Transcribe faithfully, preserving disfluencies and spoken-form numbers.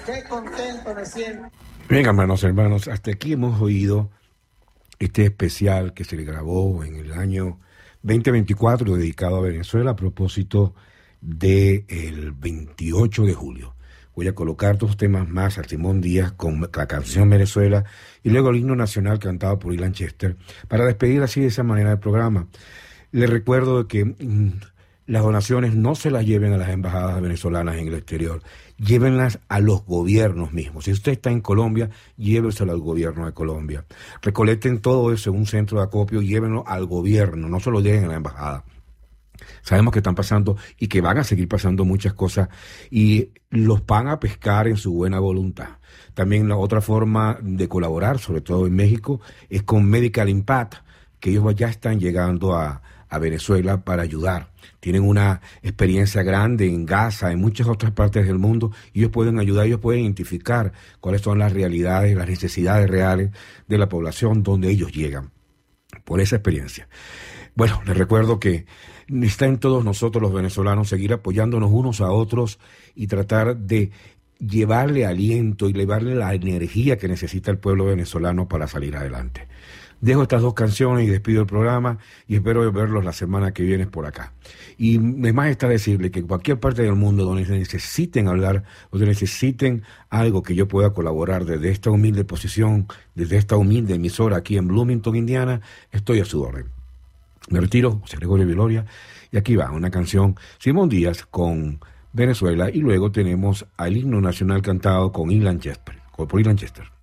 Qué contento me siento. Bien, hermanos, hermanos, hasta aquí hemos oído este especial que se le grabó en el año veinte veinticuatro dedicado a Venezuela a propósito del veintiocho de julio. Voy a colocar dos temas más a Simón Díaz con la canción Venezuela y luego el himno nacional cantado por Ilan Chester para despedir así de esa manera el programa. Les recuerdo que mmm, las donaciones no se las lleven a las embajadas venezolanas en el exterior, llévenlas a los gobiernos mismos. Si usted está en Colombia, lléveselo al gobierno de Colombia. Recolecten todo eso en un centro de acopio y llévenlo al gobierno, no se lo lleven a la embajada. Sabemos que están pasando y que van a seguir pasando muchas cosas y los van a pescar en su buena voluntad. También la otra forma de colaborar, sobre todo en México, es con Medical Impact, que ellos ya están llegando a, a Venezuela para ayudar. Tienen una experiencia grande en Gaza, en muchas otras partes del mundo, y ellos pueden ayudar, ellos pueden identificar cuáles son las realidades, las necesidades reales de la población donde ellos llegan, por esa experiencia. Bueno, les recuerdo que está en todos nosotros los venezolanos seguir apoyándonos unos a otros y tratar de llevarle aliento y llevarle la energía que necesita el pueblo venezolano para salir adelante. Dejo estas dos canciones y despido el programa y espero verlos la semana que viene por acá. Y además está decirle que en cualquier parte del mundo donde necesiten hablar, donde necesiten algo que yo pueda colaborar desde esta humilde posición, desde esta humilde emisora aquí en Bloomington, Indiana, estoy a su orden. Me retiro, José Gregorio Viloria, y aquí va una canción, Simón Díaz con Venezuela, y luego tenemos al himno nacional cantado con Ilan Chester, por Ilan Chester.